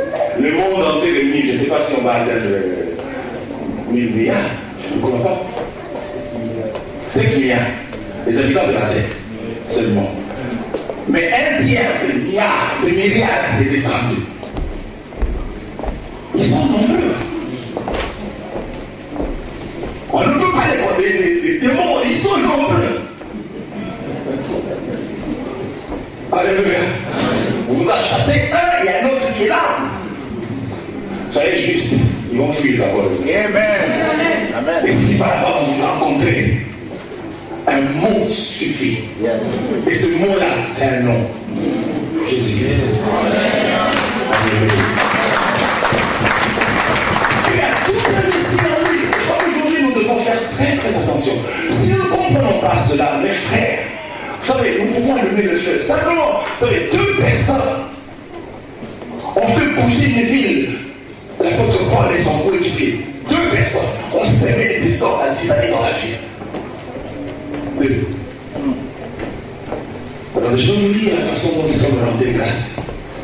Le monde entier réuni, je ne sais pas si on va atteindre 1000 milliards, je ne crois pas. 5 milliards, les habitants de la Terre, seulement. Mais un tiers de milliards, de milliards de descendus. Ils sont nombreux. On ne peut pas les condamner. Les démons, ils sont nombreux. Alléluia. Vous vous en chassez un, il y a un autre qui est là. Soyez juste, ils vont fuir d'abord. Amen. Et si par rapport vous rencontrez, un mot suffit. Yes. Et ce mot-là, c'est un nom. Jésus-Christ. Alléluia. Il y a tout investi en lui. Aujourd'hui, nous devons faire très très attention. Si nous ne comprenons pas cela, mes frères, vous savez, nous pouvons allumer le feu. Simplement, vous savez, 2 personnes ont fait bouger une ville. L'apôtre Paul et son coéquipier. 2 personnes ont serré des sorts à 6 années dans la ville. 2. Alors, je vais vous lire la façon dont c'est comme rendre grâce.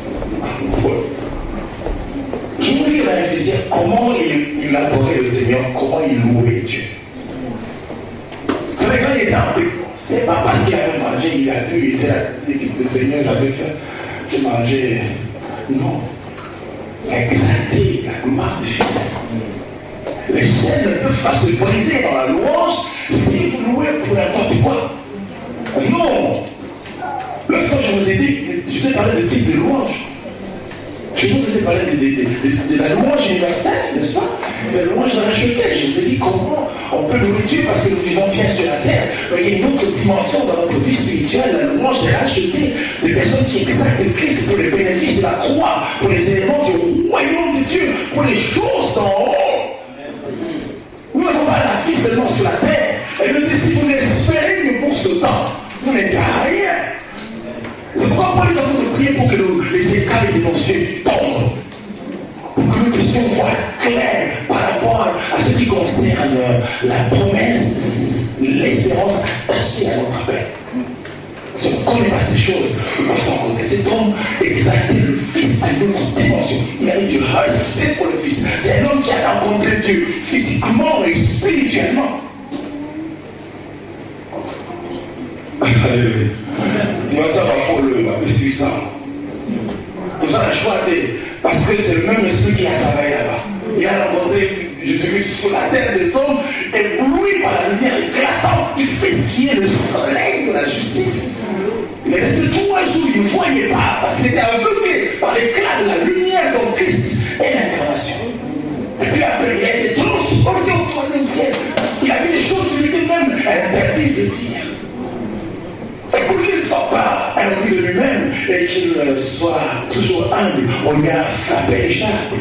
Je vais vous lire dans Éphésiens comment il adorait le Seigneur, comment il louait Dieu. Vous savez, quand il était en paix, c'est pas parce qu'il avait mangé, il a pu, il était là, il dit que le Seigneur j'avais fait, j'ai mangé. Non. Exalter la gloire du Fils. Les chaînes ne peuvent pas se briser dans la louange si vous louez pour n'importe quoi. Non. L'autre fois, je vous ai dit, je vous ai parlé de type de louange. Je vous ai parlé de la louange universelle, n'est-ce pas? De la louange rachetée. Je vous ai dit comment on peut louer Dieu parce que nous vivons bien sur la terre. Mais il y a une autre dimension dans notre vie spirituelle, la louange des rachetés, des personnes qui exaltent Christ pour les bénéfices de la croix, pour les éléments du royaume de Dieu, pour les choses d'en haut. Nous n'avons pas la vie seulement sur la terre. Elle me dit, si vous n'espérez que pour ce temps, vous n'êtes à rien. C'est pourquoi Paul est en train de prier pour que les écailles de nos yeux tombent. Pour que nous puissions voir clair par rapport à ce qui concerne la promesse, l'espérance attachée à notre appel. Si on ne connaît pas ces choses, nous pouvons rencontrer cet homme, exalter le Fils à une autre dimension. Il avait du respect pour le Fils. C'est un homme qui a rencontré Dieu physiquement et spirituellement. Alléluia. Dimension par Paul, ma puissance. Tout ça a choisi parce que c'est le même esprit qui a travaillé là-bas. Il a rencontré Jésus sur la terre des hommes, ébloui par la lumière éclatante du Fils qui est le soleil de la justice. Il est resté 3 jours, il ne voyait pas parce qu'il était aveuglé par l'éclat de la lumière de Christ et l'incarnation. Et puis après, il a été transporté au 3e ciel. Il a vu des choses qui lui étaient même interdites de dire. Et pour qu'il ne soit pas imbu de lui-même et qu'il soit toujours humble, on lui a frappé les charpes.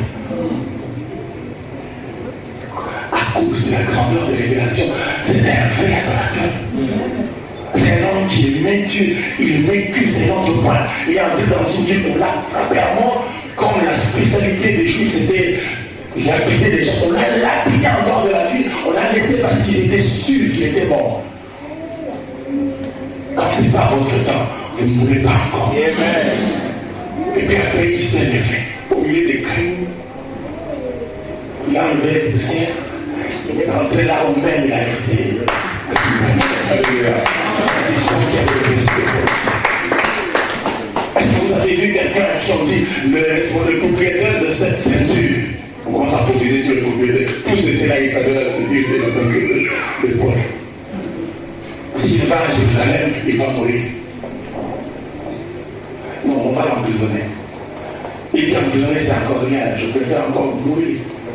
À cause de la grandeur de révélation, c'est un vrai adorateur. C'est un homme qui aimait Dieu, il aimait Christ et l'autre point. Il est entré dans une ville, on l'a frappé à mort, comme la spécialité des Juifs, c'était lapider les gens. On l'a lapidé en dehors de la ville, on l'a laissé parce qu'ils étaient sûrs qu'il était mort. Quand ce n'est pas votre temps, vous ne mourrez pas encore. Amen. Et puis après, il s'est levé au milieu des cailloux. Il a enlevé la poussière. Il est rentré là où même il a été. Est-ce que vous avez vu quelqu'un qui ont dit le propriétaire de cette ceinture? On commence à profiter sur le propriétaire. Tous étaient là, ils savaient la ceinture, c'est la ceinture de Paul. S'il va à Jérusalem, il va mourir. Non, on va l'emprisonner. Il dit emprisonner, c'est encore rien. Je préfère encore mourir.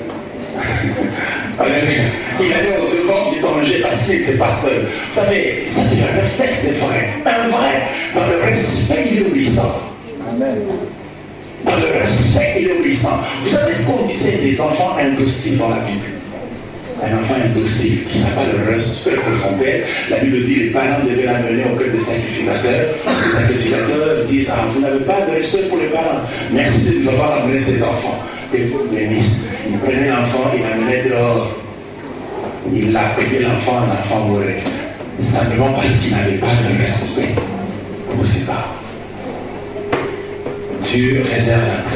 Il allait au devant du danger parce qu'il n'était pas seul. Vous savez, ça c'est le réflexe des vrais. Un vrai, dans le respect, il est obéissant. Amen. Dans le respect, il est obéissant. Vous savez ce qu'on disait des enfants indociles dans la Bible? Un enfant indocile qui n'a pas le respect pour son père. La Bible dit les parents devaient l'amener auprès des sacrificateurs. Les sacrificateurs disent vous n'avez pas de respect pour les parents. Merci de nous avoir amené cet enfant. Et pour bénisse. Il prenait l'enfant, il l'amenait dehors. Il lapidait l'enfant mourait. Simplement parce qu'il n'avait pas de respect pour ses parents. Dieu réserve un